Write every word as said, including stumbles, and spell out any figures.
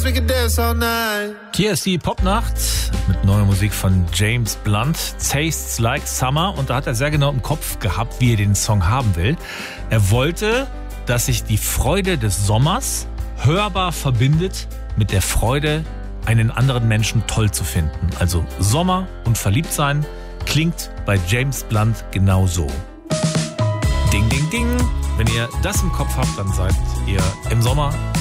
Hier ist die Popnacht mit neuer Musik von James Blunt, Tastes Like Summer. Und da hat er sehr genau im Kopf gehabt, wie er den Song haben will. Er wollte, dass sich die Freude des Sommers hörbar verbindet mit der Freude, einen anderen Menschen toll zu finden. Also Sommer und Verliebtsein klingt bei James Blunt genau so. Ding, ding, ding. Wenn ihr das im Kopf habt, dann seid ihr im Sommer